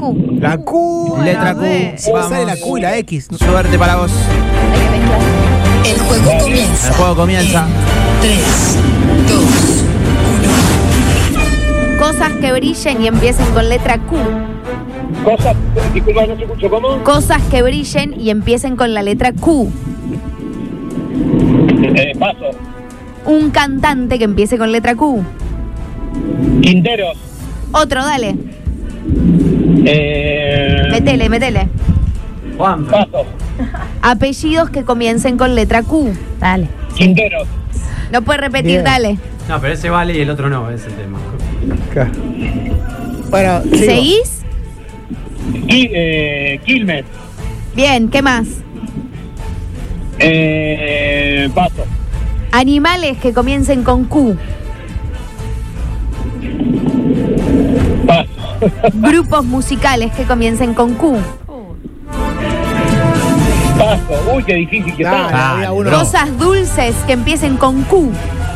Q. La Q. Letra Q. Vamos. Sale la Q y la X. Suerte para vos. Hay que mezclar. El juego comienza. El juego comienza. 3, 2, Cosas que brillen y empiecen con letra Q. Cosas, disculpa, no se escuchó cómo. Cosas que brillen y empiecen con la letra Q. Paso. Un cantante que empiece con letra Q. Quinteros. Otro, dale. Métele. Juan. Paso. Apellidos que comiencen con letra Q. Dale. Quinteros. No puedes repetir, Bien. dale. No, pero ese vale y el otro no, ese es el tema. Bueno, sigo. ¿Seguís? Quilmes. Bien, ¿qué más? Paso. Animales que comiencen con Q. Paso. Grupos musicales que comiencen con Q. Paso. Uy, qué difícil que Dale, está. había uno. bro. Cosas dulces que empiecen con Q.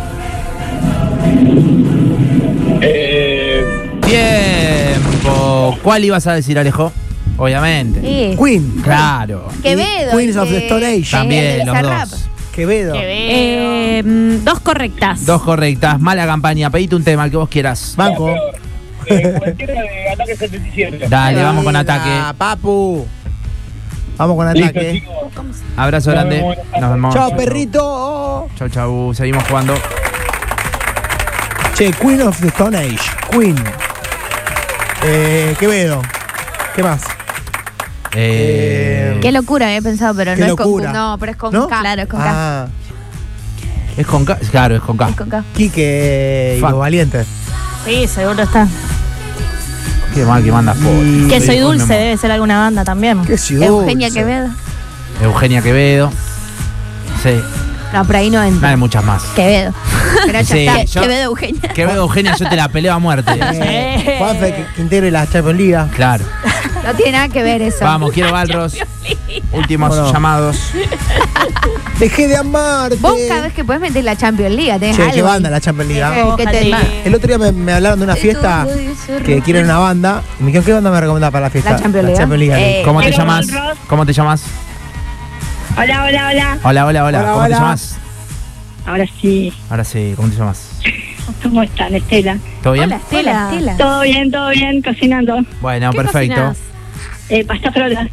Tiempo. ¿Cuál ibas a decir, Alejo? Obviamente. Queen. Claro. Quevedo. Queens of the Stone Age. También, de los Bizarrap. dos. Quevedo. Dos correctas. Dos correctas. Mala campaña. Pedite un tema, el que vos quieras. Banco. Cualquiera de Ataque 77. Dale, vamos con ataque. Papu. Vamos con Listo, ataque. chicos. Abrazo Nos grande. vemos. Nos vemos. Chao, perrito. Chau, chau. Seguimos jugando. Che, Queen of the Stone Age. Queen. Quevedo. ¿Qué más? Qué locura había pensado, pero Qué no locura. es con Q. No, pero es con ¿No? K. Claro, es con K. Ah, ¿Es con K? Claro, es con K. Es con K. Quique y Fuck. los valientes. Sí, seguro está. Qué mal que manda fotos. Y- Que soy Sí, dulce, me- debe ser alguna banda también. Qué ciudad. Eugenia Quevedo. Eugenia Quevedo. Sí. No, por ahí no No entra. hay muchas más. Quevedo. Pero ya Sí, está. yo- Quevedo Eugenia. Quevedo, Eugenia, yo te la peleo a muerte. Juanfe Quintero y la Champions League. Claro. No tiene nada que ver eso. Vamos, quiero Balros. Últimos Bueno. llamados. Dejé de amarte. Vos cada vez que podés meter la Champions League, tenés Che, algo. qué banda la Champions League. ¿Ah? Que te- El otro día me hablaron de una fiesta que quieren una banda. Y me dijeron, ¿qué banda me recomendás para la fiesta? La Champions League. League. ¿Cómo te Hola, llamas? Balros. ¿Cómo te llamas? Hola. Hola. Hola, ¿Cómo te hola. llamas? Ahora sí. Ahora sí, ¿cómo te llamas? ¿Cómo están, Estela? ¿Todo bien? Hola, Estela. Estela. Todo bien, cocinando. Bueno, ¿Qué perfecto. cocinás? Pasta frola.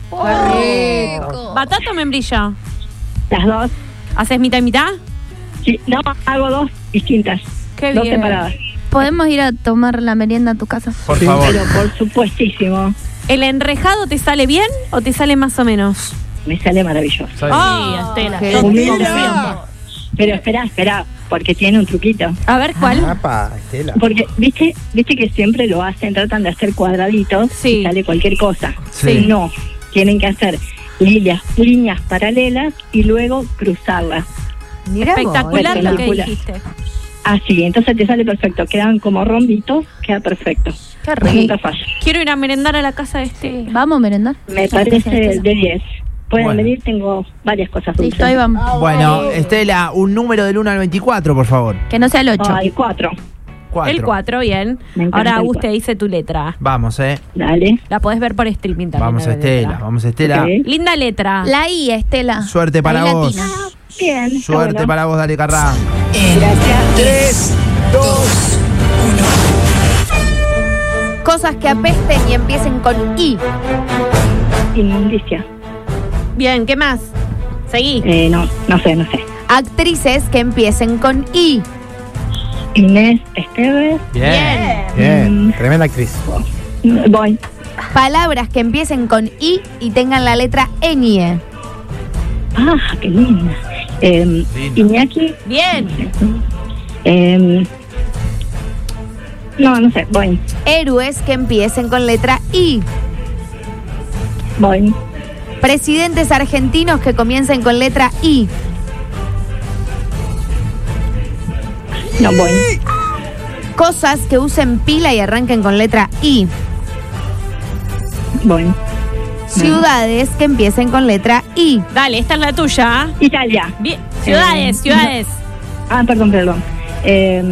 ¿Batata o membrillo? Las dos. ¿Haces mitad y mitad? Sí, no, hago dos distintas. Qué Dos bien. separadas. ¿Podemos ir a tomar la merienda a tu casa? Por Sí. favor. Pero por supuestísimo, ¿El enrejado te sale bien o te sale más o menos? me sale maravilloso. Oh, Estela. qué Todo bien. tiempo. Pero espera, porque tiene un truquito. A ver, ¿cuál? Apa, Estela. Porque, ¿viste que siempre lo hacen, tratan de hacer cuadraditos Sí. y sale cualquier cosa? Sí. No, tienen que hacer líneas paralelas y luego cruzarlas. Mirá vos. Espectacular lo que Película. dijiste. Así, entonces te sale perfecto. Quedan como rombitos, queda perfecto. Qué Nunca rico. falla. Quiero ir a merendar a la casa de este. Vamos a merendar. Me parece de 10. Pueden Bueno. venir, tengo varias cosas dulces. Listo, ahí vamos. Bueno, Estela, un número del 1 al 24, por favor. Que no sea el 8. Ay, 4. 4. El 4, bien. Me encanta Ahora el Agus te 4. dice tu letra. Vamos, Dale. La podés ver por streaming también. Vamos, la Estela. letra. Vamos, Estela. Ok. Linda letra. La I, Estela. Suerte para La I vos. latina. Bien. está Suerte bueno. para vos, dale, Carrán. Gracias. 3, 2, Cosas que apesten y empiecen con I. Inmundicia. Bien, ¿qué más? Seguí. No sé. Actrices que empiecen con I. Inés Esteves. Bien. Bien, tremenda actriz. Voy. Palabras que empiecen con I y tengan la letra ñ. Ah, qué linda. Iñaki. Bien. No sé. Voy. Héroes que empiecen con letra I. Voy. Presidentes argentinos que comiencen con letra I. No voy. Cosas que usen pila y arranquen con letra I. Voy. Ciudades que empiecen con letra I. Dale, esta es la tuya. Italia. Bien. Ciudades. Ah, perdón.